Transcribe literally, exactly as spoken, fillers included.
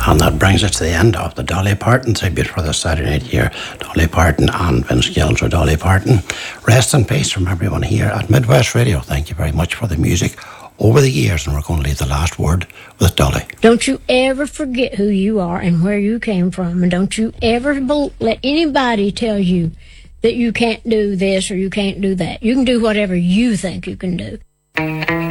And that brings us to the end of the Dolly Parton tribute for this Saturday night here. Dolly Parton and Vince Gills or Dolly Parton. Rest in peace from everyone here at Midwest Radio. Thank you very much for the music over the years, and we're going to leave the last word with Dolly. Don't you ever forget who you are and where you came from, and don't you ever be- let anybody tell you that you can't do this or you can't do that. You can do whatever you think you can do.